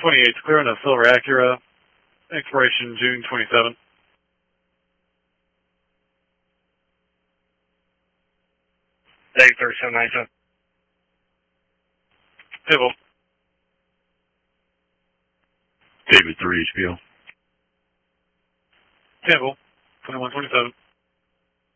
28, clear on a Silver Acura, expiration June 27. Dave 3797. Table. David 3 HBO. Table. 2127.